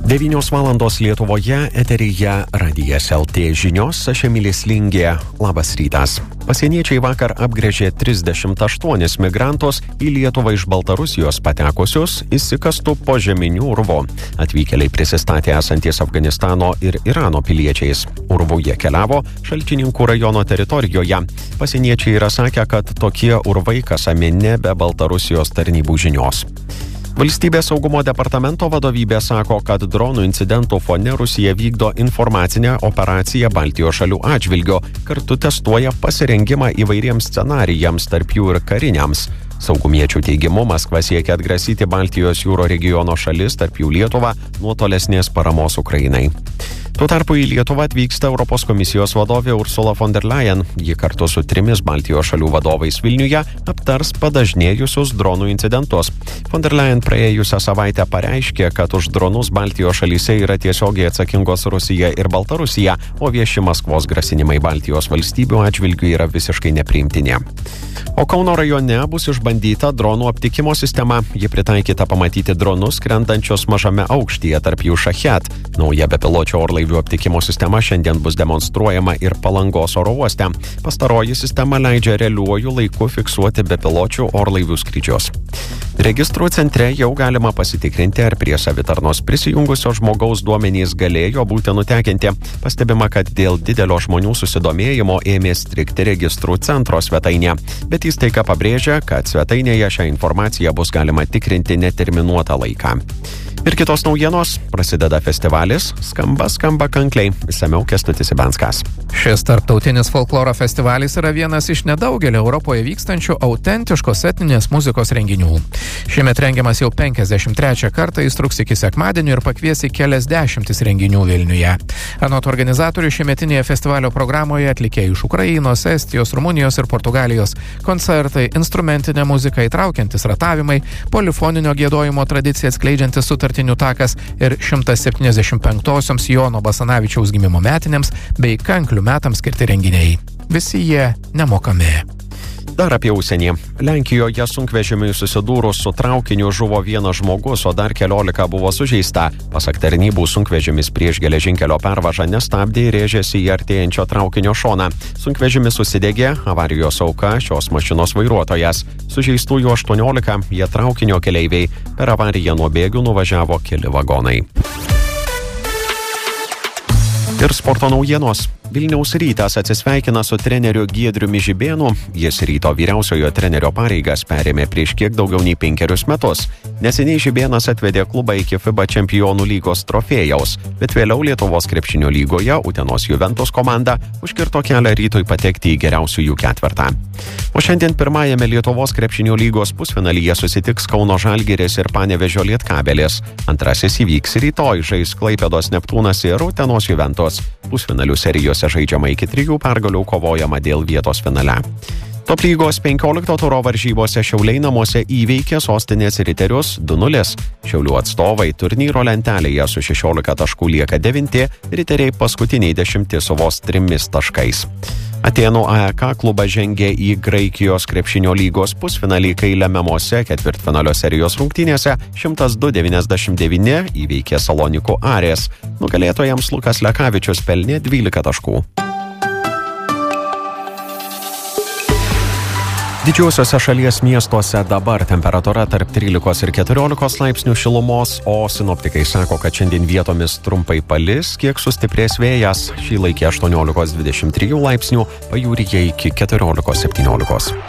9 valandos Lietuvoje, eteryje Radijas LT žinios, aš Emilis Lingė. Labas rytas. Pasieniečiai vakar apgręžė 38 migrantus į Lietuvą iš Baltarusijos patekusius įsikastų požeminiu urvu. Atvykėliai prisistatė esantis Afganistano ir Irano piliečiais. Urvu jie keliavo Šalčininkų rajono teritorijoje. Pasieniečiai yra sakę, kad tokie urvai kasami ne be Baltarusijos tarnybų žinios. Valstybės saugumo departamento vadovybė sako, kad dronų incidentų fone Rusija vykdo informacinę operaciją Baltijos šalių atžvilgiu, kartu testuoja pasirengimą įvairiems scenarijams, tarp jų ir kariniams. Saugumiečių teigimu, Maskva siekia atgrasyti Baltijos jūro regiono šalis, tarp jų Lietuvą, nuo tolesnės paramos Ukrainai. Tuo tarpu į Lietuvą atvyksta Europos komisijos vadovė Ursula von der Leyen. Ji kartu su 3 Baltijos šalių vadovais Vilniuje aptars padažnėjusius dronų incidentus. Von der Leyen praėjusią savaitę pareiškė, kad už dronus Baltijos šalyse yra tiesiogiai atsakingos Rusija ir Baltarusija, o vieši Maskvos grasinimai Baltijos valstybių atžvilgių yra visiškai nepriimtini. O Kauno rajone bus išbandyta dronų aptikimo sistema. Ji pritaikyta pamatyti dronus skrendančius mažame aukštyje, tarp jų Šachet. Nauja bepiločio orlaivių aptikimo sistema šiandien bus demonstruojama ir Palangos oro uoste. Pastaroji sistema leidžia realiuoju laiku fiksuoti bepiločių orlaivių skrydžius. Registrų centre jau galima pasitikrinti, ar prie savitarnos prisijungusio žmogaus duomenys galėjo būti nutekinti. Pastebima, kad dėl didelio žmonių susidomėjimo ėmė strigti registrų centro svetainė. Bet įstaiga pabrėžia, kad svetainėje šią informaciją bus galima tikrinti neterminuotą laiką. Ir kitos naujienos, prasideda festivalis Skamba kankliai. Išsamiau Kęstutis Ibenskas. Šis tarptautinis folkloro festivalis yra vienas iš nedaugelio Europoje vykstančių autentiškos etninės muzikos renginių. Šiemet rengiamas jau 53 kartą, jis truks iki sekmadienio ir pakvies į kelias dešimtis renginių Vilniuje. Anot organizatorių, šiemetinėje festivalio programoje atlikėjai iš Ukrainos, Estijos, Rumunijos ir Portugalijos, koncertai, instrumentinė muzika, įtraukiantis ratavimai, polifoninio giedojimo tradiciją atskleidžiantis sutartinių takas ir 175-osioms Jono Basanavičiaus gimimo metinėms bei kanklių metams skirti renginiai. Visi jie nemokami. Dar apie užsienį. Lenkijoje sunkvežimiui susidūrus su traukiniu žuvo 1 žmogus, o dar 14 buvo sužeista. Pasak tarnybų, sunkvežimis prieš geležinkelio pervažą nestabdė ir rėžėsi į artėjančio traukinio šoną. Sunkvežimis susidegė, avarijos auka šios mašinos vairuotojas. Sužeistųjų 18, jie traukinio keleiviai. Per avariją nuo bėgių nuvažiavo keli vagonai. Ir sporto naujienos. Vilniaus Rytas atsisveikina su treneriu Giedriumi Žibėnu. Jis Ryto vyriausiojo trenerio pareigas perėmė prieš kiek daugiau nei 5 metus. Neseniai Žibėnas atvedė klubą iki FIBA Čempionų lygos trofėjaus, bet vėliau Lietuvos krepšinio lygoje Utenos Juventus komanda užkirto kelią Rytui patekti į geriausiųjų ketvertą. O šiandien pirmajame Lietuvos krepšinio lygos pusfinalyje susitiks Kauno Žalgiris ir Panevėžio Lietkabelis. Antrasis įvyks rytoj, žais Klaipėdos Neptūnas ir Utenos Juventus. Pusfinalių serijose žaidžiama iki 3 pergalių, kovojama dėl vietos finale. Top lygos 15 turo varžybose Šiauliai namuose įveikė Sostinės Riterius 2-0. Šiaulių atstovai turnyro lentelėje su 16 taškų lieka 9, Riteriai paskutiniai 10 su vos 3 taškais. Atėnų AEK klubas žengė į Graikijos krepšinio lygos pusfinalį, kai lemiamose ketvirtfinalio serijos rungtynėse 102-99 įveikė Salonikų Arės. Nugalėtojams Lukas Lekavičius pelnė 12 taškų. Didžiuosiuose šalies miestuose dabar temperatūra tarp 13 ir 14 laipsnių šilumos, o sinoptikai sako, kad šiandien vietomis trumpai palis, kiek sustiprės vėjas, šį laikį 18-23 laipsnių, pajūryje iki 14-17.